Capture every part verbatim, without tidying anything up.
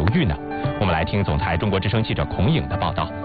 御呢？我们来听总台中国之声记者孔颖的报道。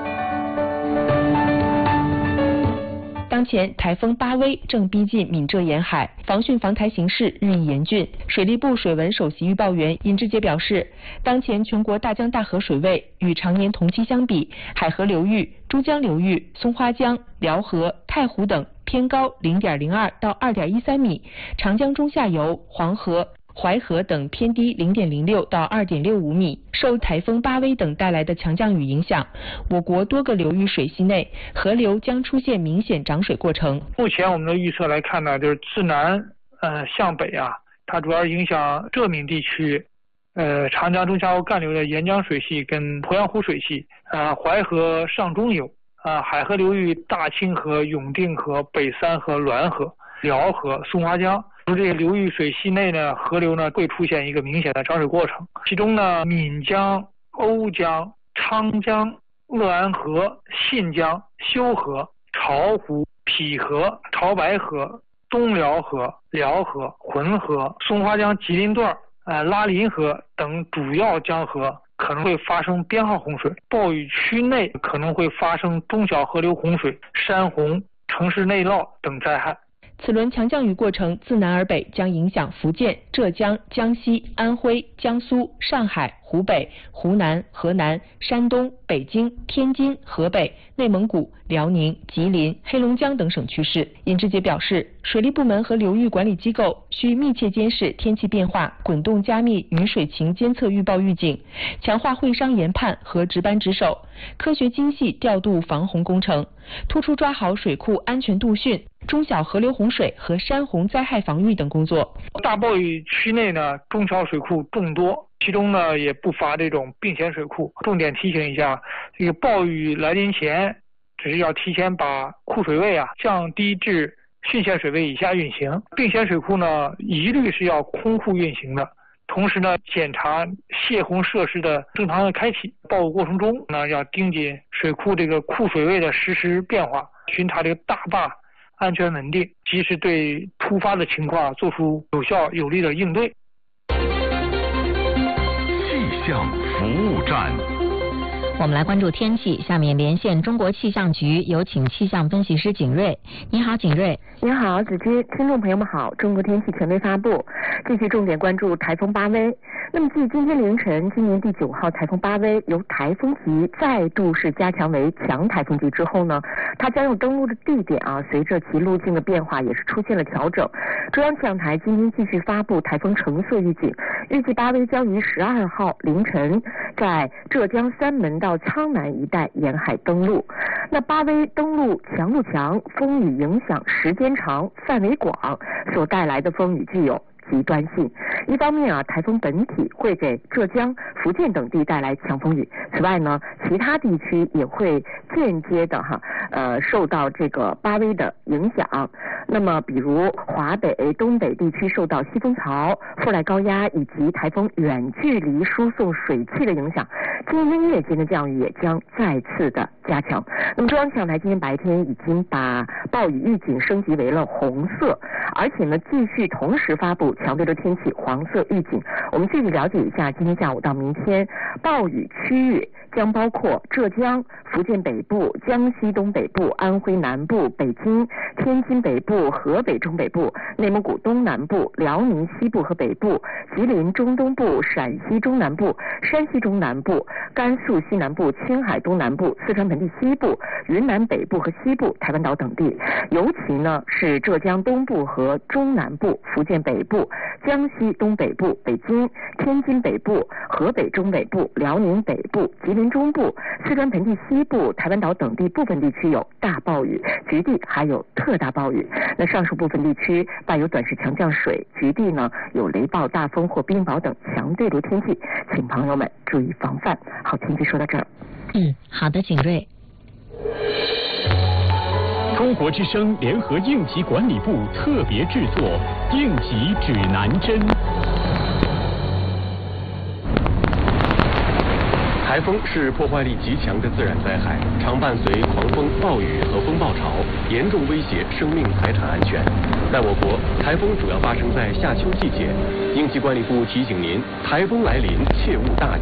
当前台风巴威正逼近闽浙沿海，防汛防台形势日益严峻。水利部水文首席预报员尹志杰表示，当前全国大江大河水位与常年同期相比，海河流域、珠江流域、松花江、辽河、太湖等偏高 零点零二 到 二点一三 米，长江中下游、黄河、淮河等偏低 零点零六 到 二点六五 米。受台风巴威等带来的强降雨影响，我国多个流域水系内河流将出现明显涨水过程。 目前我们的预测来看呢，就是自南呃向北啊，它主要影响浙闽地区，呃长江中下游干流的沿江水系跟鄱阳湖水系，呃淮河上中游，啊、呃、海河流域大清河、永定河、北三河、滦河、辽河、松花江。这些流域水系内呢，河流呢会出现一个明显的涨水过程。其中呢，闽江、瓯江、昌江、鄂安河、信江、修河、巢湖、陂河、潮白河、东辽河、辽河、浑河、松花江吉林段、呃拉林河等主要江河可能会发生编号洪水。暴雨区内可能会发生中小河流洪水、山洪、城市内涝等灾害。 此轮强降雨过程自南而北，将影响福建、浙江、江西、安徽、江苏、上海、湖北、湖南、河南、山东、北京、天津、河北、内蒙古、辽宁、吉林、黑龙江等省区市。尹志杰表示，水利部门和流域管理机构需密切监视天气变化，滚动加密雨水情监测预报预警，强化会商研判和值班值守，科学精细调度防洪工程，突出抓好水库安全度汛、中小河流洪水和山洪灾害防御等工作。 大暴雨区内呢，中小水库众多，其中呢也不乏这种并线水库。重点提醒一下，这个暴雨来临前，只是要提前把库水位啊降低至汛线水位以下运行。并线水库呢，一律是要空库运行的。同时呢，检查泄洪设施的正常的开启。暴雨过程中呢，要盯紧水库这个库水位的实时变化，巡查这个大坝安全稳定，及时对突发的情况做出有效有力的应对。 气象服务站。 我们来关注天气，下面连线中国气象局，有请气象分析师景瑞。你好，景瑞。 你好，子君，听众朋友们好。中国天气权威发布，继续重点关注台风巴威。那么，继今天凌晨今年第九号台风巴威由台风级再度是加强为强台风级之后呢，它将要登陆的地点啊，随着其路径的变化也是出现了调整。中央气象台今天继续发布台风橙色预警，预计巴威将于十二号凌晨在浙江三门到苍南一带沿海登陆。那巴威登陆强度强，风雨影响时间长，范围广，所带来的风雨具有极端性。一方面啊，台风本体会给浙江、福建等地带来强风雨。此外呢，其他地区也会间接的哈呃受到这个巴威的影响。那么，比如华北、东北地区受到西风槽、覆盖高压以及台风远距离输送水汽的影响，今天夜间的降雨也将再次的加强。那么，中央气象台今天白天已经把暴雨预警升级为了红色，而且呢，继续同时发布强对流天气黄色预警。我们具体了解一下，今天下午到明天暴雨区域将包括浙江、福建北部、江西东北部、安徽南部、北京、天津北部、河北中北部、内蒙古东南部、辽宁西部和北部、吉林中东部、陕西中南部、山西中南部、甘肃西南部、青海东南部、四川盆地西部、云南北部和西部、台湾岛等地。尤其呢是浙江东部和中南部、福建北部、江西东北部、北京、天津北部、河北中北部、辽宁北部、吉林中部、四川盆地西部、台湾岛等地部分地区有大暴雨，局地还有特大暴雨。那上述部分地区伴有短时强降水，局地呢有雷暴、大风或冰雹等强对流天气，请朋友们注意防范。好，天气说到这儿。 嗯，好的，景瑞。 中国之声联合应急管理部特别制作应急指南针。 台风是破坏力极强的自然灾害，常伴随狂风、暴雨和风暴潮，严重威胁生命财产安全。在我国，台风主要发生在夏秋季节。应急管理部提醒您，台风来临切勿大意。